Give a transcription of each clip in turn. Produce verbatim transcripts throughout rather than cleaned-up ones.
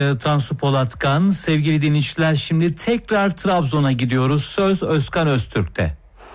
Tansu Polatkan. Sevgili dinleyiciler, şimdi tekrar Trabzon'a gidiyoruz. Söz Özkan Öztürk'te.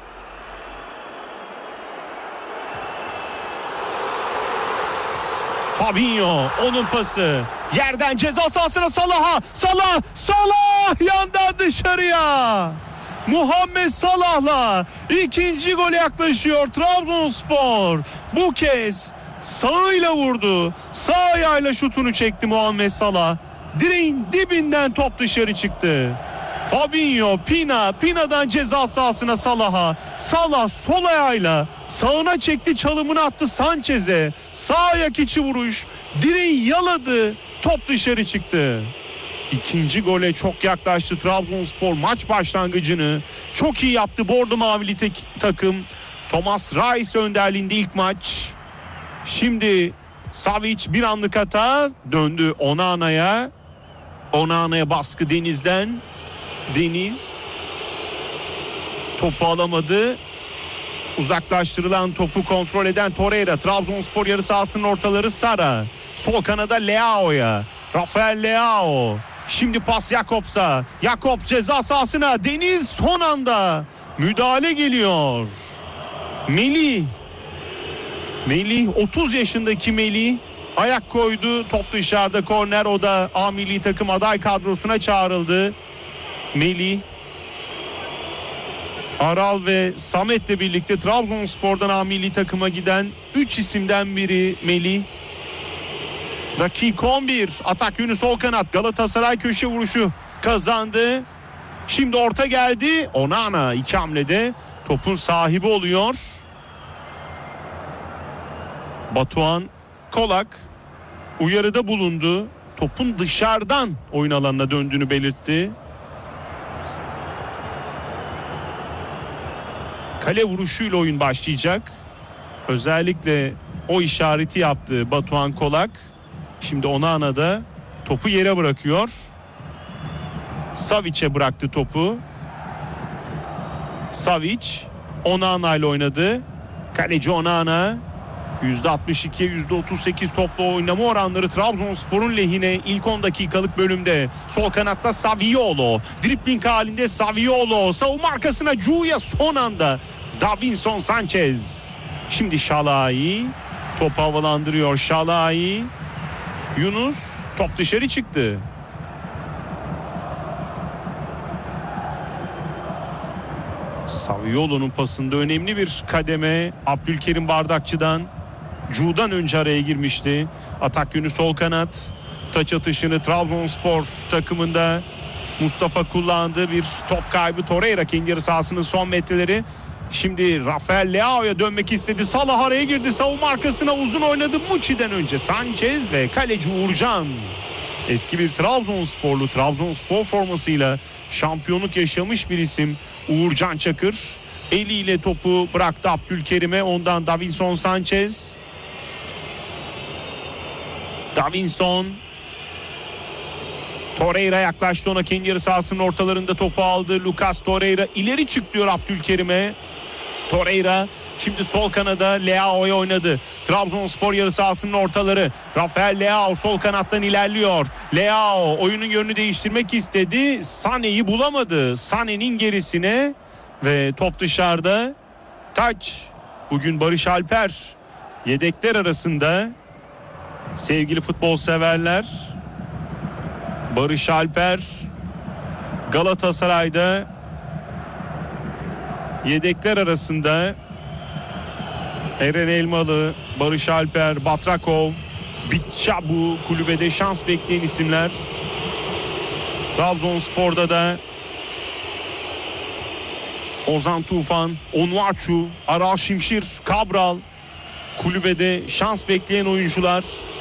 Fabinho, onun pası yerden ceza sahasına Salah'a, Salah, Salah yandan dışarıya. Muhammed Salah'la ikinci gole yaklaşıyor Trabzonspor. Bu kez sağıyla vurdu. Sağ ayağıyla şutunu çekti Muhammed Salah. Direğin dibinden top dışarı çıktı. Fabinho, Pina, Pina'dan ceza sahasına Salah'a. Salah sol ayağıyla sağına çekti, çalımını attı Sanchez'e. Sağ ayak içi vuruş. Direği yaladı. Top dışarı çıktı. İkinci gole çok yaklaştı Trabzonspor. Maç başlangıcını çok iyi yaptı bordo mavili tek, takım. Thomas Reis önderliğinde ilk maç. Şimdi Savic bir anlık hata, döndü Onana'ya. Onana'ya baskı Deniz'den. Deniz topu alamadı. Uzaklaştırılan topu kontrol eden Torreira. Trabzonspor yarı sahasının ortaları Sara. Sol kanada Leao'ya. Rafael Leao. Şimdi pas Jakobs'a. Jakob ceza sahasına. Deniz son anda. Müdahale geliyor. Melih. Melih, otuz yaşındaki Melih ayak koydu. Top dışarıda, korner. O da A milli takım aday kadrosuna çağrıldı. Melih, Aral ve Samet'le birlikte Trabzonspor'dan A milli takıma giden üç isimden biri Melih. Dakika on bir, atak yönü sol kanat. Galatasaray köşe vuruşu kazandı. Şimdi orta geldi. Onana iki hamlede topun sahibi oluyor. Batuhan Kolak uyarıda bulundu. Topun dışarıdan oyun alanına döndüğünü belirtti. Kale vuruşuyla oyun başlayacak. Özellikle o işareti yaptı Batuhan Kolak. Şimdi Onana'da topu yere bırakıyor. Savic'e bıraktı topu. Savic Onana ile oynadı. Kaleci Onana. yüzde altmış ikiye yüzde otuz sekiz topla oynama oranları Trabzonspor'un lehine ilk on dakikalık bölümde. Sol kanatta Saviolo. Dribling halinde Saviolo. Savunma arkasına Cuya son anda. Davinson Sanchez. Şimdi Şalai. Topu havalandırıyor Şalai. Yunus. Top dışarı çıktı. Saviolo'nun pasında önemli bir kademe Abdülkerim Bardakçı'dan. Cu'dan önce araya girmişti. Atak yönü sol kanat. Taç atışını Trabzonspor takımında Mustafa kullandı. Bir top kaybı Torreira kendi yarı sahasının son metreleri. Şimdi Rafael Leao'ya dönmek istedi. Salah araya girdi. Savunma arkasına uzun oynadı. Muçi'den önce Sanchez ve kaleci Uğurcan. Eski bir Trabzonsporlu, Trabzonspor formasıyla şampiyonluk yaşamış bir isim Uğurcan Çakır. Eliyle topu bıraktı Abdülkerim'e. Ondan Davinson Sanchez. Davinson. Torreira yaklaştı ona, kendi yarı sahasının ortalarında topu aldı. Lucas Torreira ileri çık diyor Abdülkerim'e. Torreira şimdi sol kanada Leao'ya oynadı. Trabzonspor yarı sahasının ortaları. Rafael Leao sol kanattan ilerliyor. Leao oyunun yönünü değiştirmek istedi. Sané'yi bulamadı. Sané'nin gerisine ve top dışarıda. Taç. Bugün Barış Alper yedekler arasında. Sevgili futbol severler, Barış Alper Galatasaray'da yedekler arasında. Eren Elmalı, Barış Alper, Batrakov, Bitçabu kulübede şans bekleyen isimler. Trabzonspor'da da Ozan Tufan, Onuachu, Aral Şimşir, Cabral kulübede şans bekleyen oyuncular.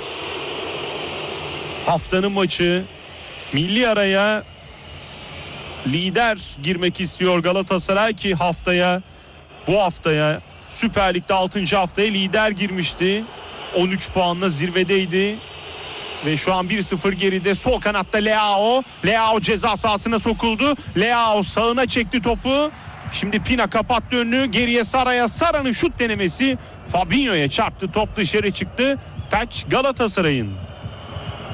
Haftanın maçı, milli araya lider girmek istiyor Galatasaray ki haftaya, bu haftaya Süper Lig'de altıncı haftaya lider girmişti. on üç puanla zirvedeydi. Ve şu an bir sıfır geride. Sol kanatta Leao. Leao ceza sahasına sokuldu. Leao sağına çekti topu. Şimdi Pina kapattı önünü. Geriye Sara'ya. Sara'nın şut denemesi Fabinho'ya çarptı. Top dışarı çıktı. Taç Galatasaray'ın.